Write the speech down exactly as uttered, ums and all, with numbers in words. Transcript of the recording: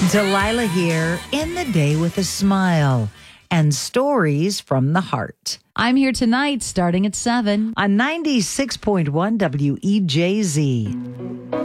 Delilah here in the day with a smile and stories from the heart. I'm here tonight starting at seven. On ninety-six point one W E J Z.